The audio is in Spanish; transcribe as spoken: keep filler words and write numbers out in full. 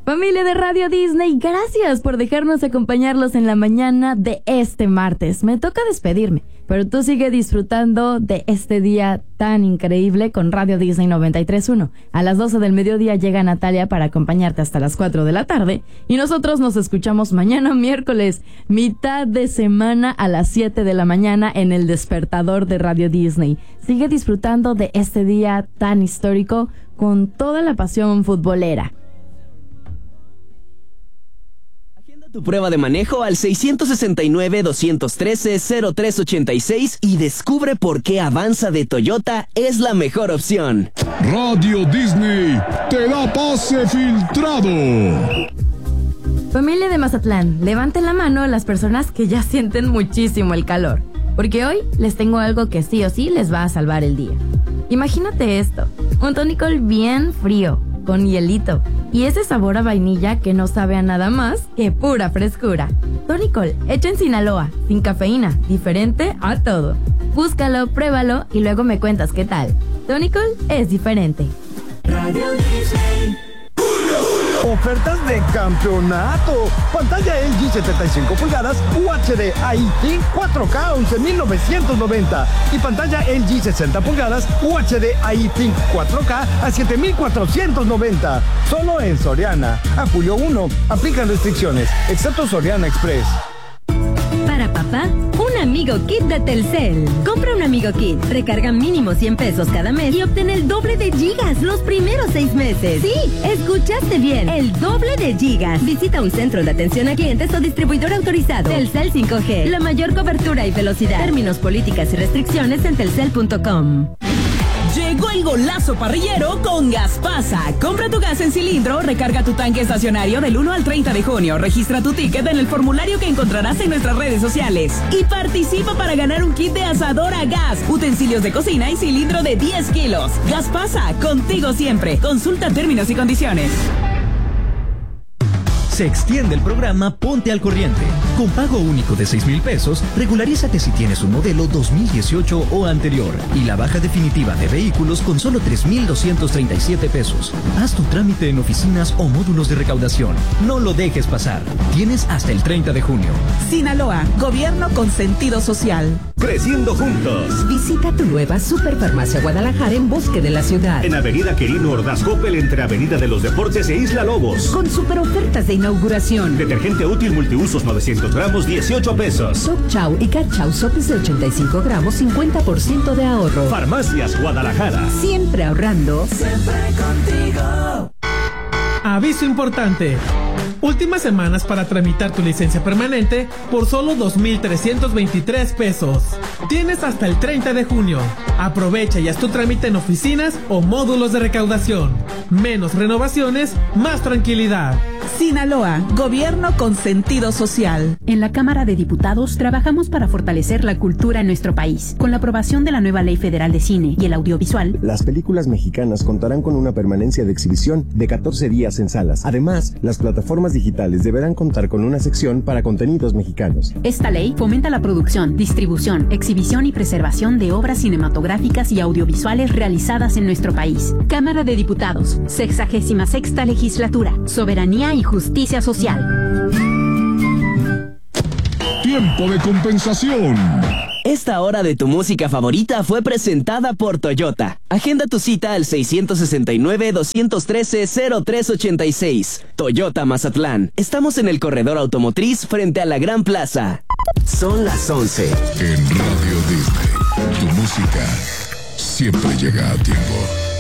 Familia de Radio Disney, gracias por dejarnos acompañarlos en la mañana de este martes. Me toca despedirme, pero tú sigue disfrutando de este día tan increíble con Radio Disney noventa y tres punto uno. A las doce del mediodía llega Natalia para acompañarte hasta las cuatro de la tarde y nosotros nos escuchamos mañana miércoles, mitad de semana a las siete de la mañana en el despertador de Radio Disney. Sigue disfrutando de este día tan histórico con toda la pasión futbolera. Tu prueba de manejo al seis seis nueve, dos uno tres, cero tres ocho seis y descubre por qué Avanza de Toyota es la mejor opción. Radio Disney te da pase filtrado. Familia de Mazatlán, levanten la mano las personas que ya sienten muchísimo el calor, porque hoy les tengo algo que sí o sí les va a salvar el día. Imagínate esto, un tonicol bien frío, con hielito, y ese sabor a vainilla que no sabe a nada más que pura frescura. Tonicol, hecho en Sinaloa, sin cafeína, diferente a todo. Búscalo, pruébalo y luego me cuentas qué tal. Tonicol es diferente. Radio Disney. Ofertas de campeonato. Pantalla L G setenta y cinco pulgadas U H D A I T cuatro K once mil novecientos noventa y pantalla L G sesenta pulgadas U H D A I T cuatro K a siete mil cuatrocientos noventa. Solo en Soriana. A julio primero. Aplican restricciones, excepto Soriana Express. Para papá, un Amigo Kit de Telcel. Compra un Amigo Kit, recarga mínimo cien pesos cada mes y obtén el doble de gigas los primeros seis meses. Sí, escuchaste bien, el doble de gigas. Visita un centro de atención a clientes o distribuidor autorizado. Telcel cinco G, la mayor cobertura y velocidad. Términos, políticas y restricciones en telcel punto com. Llegó el golazo parrillero con Gaspasa. Compra tu gas en cilindro, recarga tu tanque estacionario del uno al treinta de junio. Registra tu ticket en el formulario que encontrarás en nuestras redes sociales. Y participa para ganar un kit de asador a gas, utensilios de cocina y cilindro de diez kilos. Gaspasa, contigo siempre. Consulta términos y condiciones. Se extiende el programa Ponte al Corriente. Con pago único de seis mil pesos, regularízate si tienes un modelo dos mil dieciocho o anterior. Y la baja definitiva de vehículos con solo tres mil doscientos treinta y siete pesos. Haz tu trámite en oficinas o módulos de recaudación. No lo dejes pasar. Tienes hasta el treinta de junio. Sinaloa, gobierno con sentido social. Creciendo juntos. Visita tu nueva Superfarmacia Guadalajara en Bosque de la Ciudad. En Avenida Quirino Ordaz Coppel entre Avenida de los Deportes e Isla Lobos. Con super ofertas de inauguración. Detergente útil multiusos novecientos gramos, dieciocho pesos. Soap Chow y Cat Chow Sopes de ochenta y cinco gramos, cincuenta por ciento de ahorro. Farmacias Guadalajara. Siempre ahorrando. Siempre contigo. Aviso importante. Últimas semanas para tramitar tu licencia permanente por solo dos mil trescientos veintitrés pesos. Tienes hasta el treinta de junio. Aprovecha y haz tu trámite en oficinas o módulos de recaudación. Menos renovaciones, más tranquilidad. Sinaloa, gobierno con sentido social. En la Cámara de Diputados trabajamos para fortalecer la cultura en nuestro país. Con la aprobación de la nueva Ley Federal de Cine y el Audiovisual, las películas mexicanas contarán con una permanencia de exhibición de catorce días en salas. Además, las plataformas digitales deberán contar con una sección para contenidos mexicanos. Esta ley fomenta la producción, distribución, exhibición y preservación de obras cinematográficas y audiovisuales realizadas en nuestro país. Cámara de Diputados, sexagésima sexta legislatura, soberanía y justicia social. Tiempo de compensación. Esta hora de tu música favorita fue presentada por Toyota. Agenda tu cita al seis seis nueve, dos uno tres, cero tres ocho seis. Toyota Mazatlán. Estamos en el corredor automotriz frente a la Gran Plaza. Son las once. En Radio Disney, tu música siempre llega a tiempo.